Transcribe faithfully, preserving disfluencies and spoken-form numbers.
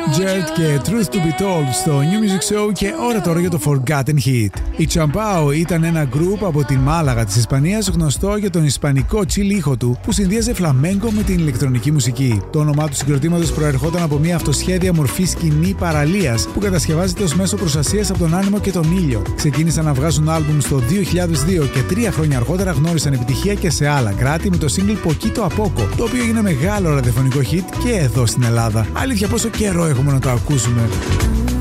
Jet και Truth to be Told στο New Music Show και ώρα τώρα για το Forgotten Hit. Η Champao ήταν ένα group από τη Μάλαγα της Ισπανίας γνωστό για τον ισπανικό chill ήχο του που συνδύαζε φλαμέγκο με την ηλεκτρονική μουσική. Το όνομά του συγκροτήματος προερχόταν από μια αυτοσχέδια μορφή σκηνή παραλίας που κατασκευάζεται ως μέσο προστασίας από τον άνεμο και τον ήλιο. Ξεκίνησαν να βγάζουν άλμπουμ στο δύο χιλιάδες δύο και τρία χρόνια αργότερα γνώρισαν επιτυχία και σε άλλα κράτη με το single Poquito a Poco, το οποίο έγινε μεγάλο ραδιοφωνικό hit και εδώ στην Ελλάδα. Αλήθεια, πόσο καιρό έχουμε να το ακούσουμε.